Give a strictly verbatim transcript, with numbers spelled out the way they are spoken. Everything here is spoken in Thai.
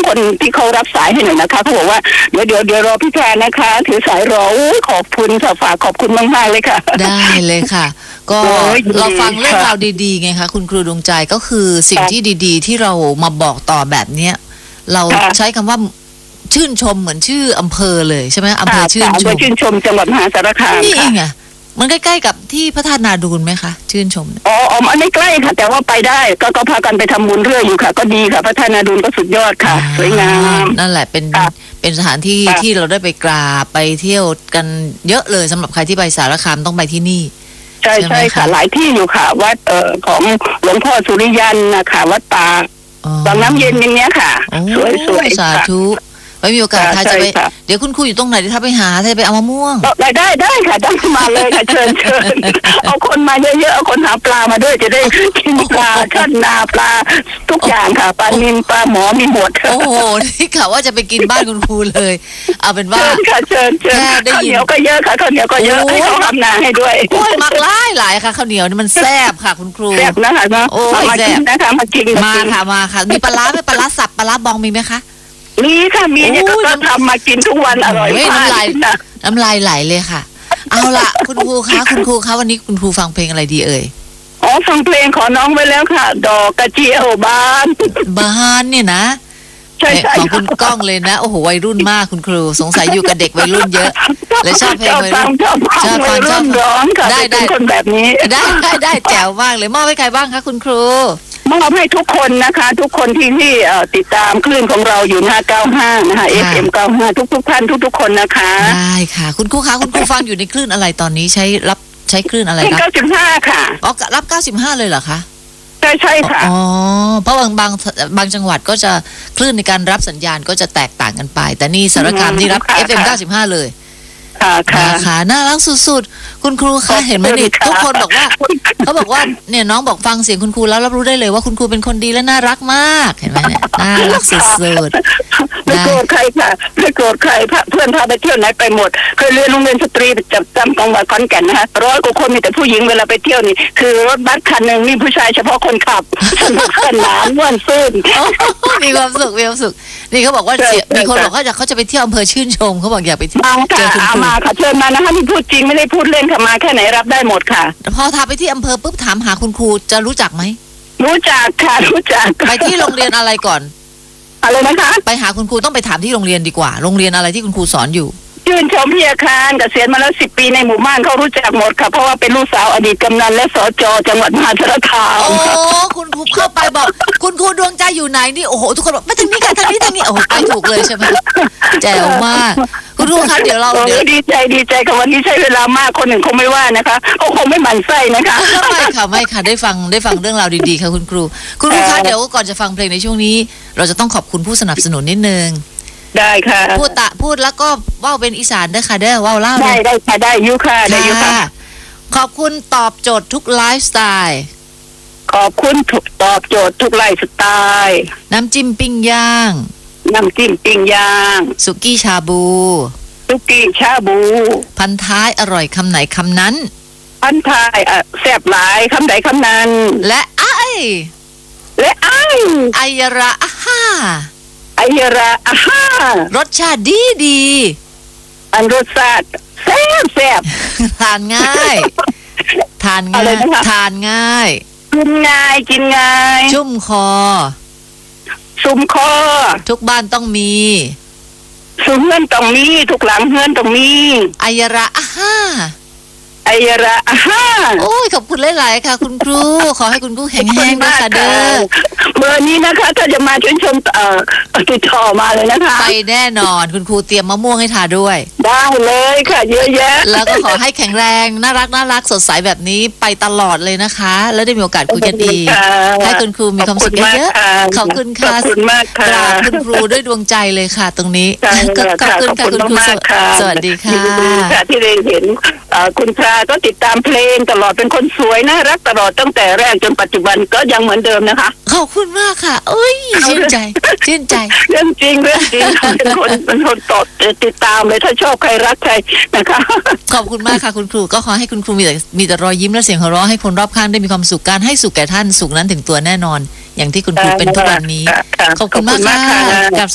คนที่เขารับสายให้หน่อยนะคะเขาบอกว่าเดี๋ยวเดี๋ยวเดี๋ยวรอพี่แพรนะคะถือสายรอขอบคุณค่ะฝากขอบคุณมากๆเลยค่ะได้เลยค่ะ ก็เราฟังเรื่องราวดีๆไงคะคุณครูดวงใจก็คือสิ่งที่ดีๆที่เรามาบอกต่อแบบเนี้ยเราใช้คำว่าชื่นชมเหมือนชื่ออำเภอเลยใช่ไหมอำเภอชื่นชมชื่นชมจังหวัดมหาสารคามนี่เองอ่ะมันใกล้ๆกับที่พระธาตุนาดูลไหมคะชื่นชมอ๋ออ๋อมันไม่ใกล้ค่ะแต่ว่าไปได้ก็ก็พากันไปทำบุญเรื่อยอยู่ค่ะก็ดีค่ะพระธาตุนาดูลก็สุดยอดค่ะสวยงามนั่นแหละเป็นเป็นสถานที่ที่เราได้ไปกราบไปเที่ยวกันเยอะเลยสำหรับใครที่ไปสารคามต้องไปที่นี่ใช่ใช่ค่ะหลายที่อยู่ค่ะวัดเอ่อของหลวงพ่อสุริยันนะคะวัดตาบางน้ำเย็นอย่างเงี้ยค่ะสวยสวยสาธุไม่มีโอกาสถ้าจะไปเดี๋ยวคุณครูอยู่ตรงไหนถ้าไปหาถ้าไปเอามะม่วงได้ได้ได้ค่ะได้มาเลยค่ะเชิญเชิญเอาคนมาเยอะๆเอาคนหาปลามาด้วยจะได้กินปลาชั้นนาปลาทุกอย่างค่ะปลานิลปลาหมอมีหมดโอ้โหนี่ค่ะว่าจะไปกินบ้านคุณครูเลยเอาเป็นว่าเชิญค่ะเชิญเชิญข้าวเหนียวก็เยอะค่ะข้าวเหนียวก็เยอะให้เขาทำนาให้ด้วยโอ้ยมักหลายหลายค่ะข้าวเหนียวนี่มันแซ่บค่ะคุณครูแซ่บนะคะเนาะโอ้ยแซ่บนะคะมากินมาค่ะมาค่ะมีปลาร้าไหมปลาร้าสับปลาร้าบองมีไหมคะมีค่ะมีเนี่ยก็ทำมากินทุกวันอร่อยมากน้ำลายน้ำลายไหลเลยค่ะเอาละคุณครูคะคุณครูคะวันนี้คุณครูฟังเพลงอะไรดีเอ่ยอ๋อฟังเพลงขอน้องไว้แล้วค่ะดอกกระเจียวบานบานเนี่ยนะใช่ใช่ของคุณก้องเลยนะโอ้โหวัยรุ่นมากคุณครูสงสัยอยู่กับเด็กวัยรุ่นเยอะเลยชอบเพลงวัยรุ่นชอบฟังชอบร้องค่ะได้ได้คนแบบนี้ได้ได้ได้แจ๋วมากเลยมอบให้ใครบ้างคะคุณครูมอบให้ทุกคนนะคะทุกคนที่ที่ติดตามคลื่นของเราอยู่ห้าเก้าห้านะคะ เอฟ เอ็ม เก้าห้าทุกทุกท่านทุกทุกคนนะคะได้ค่ะคุณครูคะคุณครูฟังอยู่ในคลื่นอะไรตอนนี้ใช้รับใช้คลื่นอะไรครับเก้าสิบห้าค่ะอ๋อรับเก้าสิบห้าเลยเหรอคะใช่ใช่ค่ะอ๋อเพราะบางบางบางจังหวัดก็จะคลื่นในการรับสัญญาณก็จะแตกต่างกันไปแต่นี่สารคามนี่รับ เอฟ เอ็ม เก้าสิบห้าเลยค่ะค่ะค่ะน่ารักสุดๆคุณครูคะเห็นไหมนี่ทุกคนบอกว่าเขาบอกว่าเนี่ยน้องบอกฟังเสียงคุณครูแล้วรับรู้ได้เลยว่าคุณครูเป็นคนดีและน่ารักมากเห็นไหมเนี่ยน่ารักสุดๆไม่โกรธใครค่ะไม่โกรธใครเพื่อนพาไปเที่ยวไหนไปหมดเคยเรียนโรงเรียนสตรีประจำจังหวัดขอนแก่นนะคะร้อยกว่าคนมีแต่ผู้หญิงเวลาไปเที่ยวนี่คือรถบัสคันหนึ่งมีผู้ชายเฉพาะคนขับสนุกสนานม่วนซื่นมีความสุขมีความสุขนี่เขาบอกว่ามีคนบอกว่าจะเขาจะไปเที่ยวอำเภอชื่นชมเขาบอกอยากไปเจอคุณครูมาค่ะเชิญมานะคะที่พูดจริงไม่ได้พูดเล่นค่ะมาแค่ไหนรับได้หมดค่ะพอทาไปที่อำเภอปุ๊บถามหาคุณครูจะรู้จักไหมรู้จักค่ะรู้จักไปที่โรงเรียนอะไรก่อนอะไรนะคะไปหาคุณครูต้องไปถามที่โรงเรียนดีกว่าโรงเรียนอะไรที่คุณครูสอนอยู่ชื่นชมพี่อาคารเกษียณมาแล้วสิบปีในหมู่บ้านเขารู้จักหมดค่ะเพราะว่าเป็นลูกสาวอดีตกำนันและสจจังหวัดมหาสารคามโอ้คุณครูเข้าไปบอกคุณครูดวงใจอยู่ไหนนี่โอ้โหทุกคนบอกมาทางนี้ค่ะทางนี้ทางนี้โอ้โหไปถูกเลยใช่ไหมแจ๋วมากคุณครูคะเดี๋ยวเราเดี๋ยวดีใจดีใจค่ะวันนี้ใช้เวลามากคนหนึ่งคงไม่ว่านะคะเขาคงไม่หมั่นไส้นะคะไม่ค่ะไม่ค่ะได้ฟังได้ฟังเรื่องราวดีๆค่ะคุณครูคุณครูคะเดี๋ยวก่อนจะฟังเพลงในช่วงนี้เราจะต้องขอบคุณผู้สนับสนุนนิดนึงได้ค่ะพูดตะพูดแล้วก็ว่าวเป็นอีสานได้ค่ะเด้อว่าวเล่าได้ได้ค่ะได้ยุค่ะได้ยุค่ะขอบคุณตอบโจทย์ทุกไลฟ์สไตล์ขอบคุณตอบโจทย์ทุกไลฟ์สไตล์น้ำจิ้มปิ้งย่างน้ำจิ้มปิ้งย่างสุกี้ชาบูสุกี้ชาบูพันท้ายอร่อยคำไหนคำนั้นพันท้ายอ่ะแซ่บหลายคำไหนคำนั้นและไอและไอไอยระอ่ะฮ่าไอยระอ่ะฮ่ารสชาติดีดีอันรสชาติแซ่บแซ่บทานง่ายทานง่ายทานง่ายกินง่ายกินง่ายชุ่มคอชุ่มคอทุกบ้านต้องมีทุกเฮือนต้องมีทุกหลังเฮือนต้องมีไอยระอ่ะฮ่าไอยระอ่ะฮ่าโอ้ยขอบคุณหลายๆค่ะคุณครูขอให้คุณครูแข็งแรงด้วยค่ะเด้อเบอร์นี้นะคะถ้าจะมาชื่นชมเอ่อติดต่อมาเลยนะคะไปแน่นอนคุณครูเตรียมมะม่วงให้ทาด้วยได้เลยค่ะเยอะแยะแล้วก็ขอให้แข็งแรงน่ารักน่ารักสดใสแบบนี้ไปตลอดเลยนะคะแล้วได้มีโอกาสคุยกันดีให้คุณครูมีความสุขเยอะๆขอบคุณค่ะขอบคุณมากค่ะกราบคุณครูด้วยดวงใจเลยค่ะตรงนี้ขอบคุณค่ะคุณครูสวัสดีค่ะที่ได้เห็นคุณพาก็ติดตามเพลงตลอดเป็นคนสวยน่ารักตลอดตั้งแต่แรกจนปัจจุบันก็ยังเหมือนเดิมนะคะขอบคุณมากค่ะเอ้ยชื่นใจชื่นใจเรื่องจริงเรื่องจริงเป็นคนเป็นคนตอดติดตามเลยถ้าชอบใครรักใครนะคะขอบคุณมากค่ะคุณครูก็ขอให้คุณครูมีแต่มีแต่รอยยิ้มและเสียงหัวเราะให้คนรอบข้างได้มีความสุขการให้สุขแก่ท่านสุขนั้นถึงตัวแน่นอนอย่างที่คุณครูเป็นทุกวันนี้ขอบคุณมากค่ะ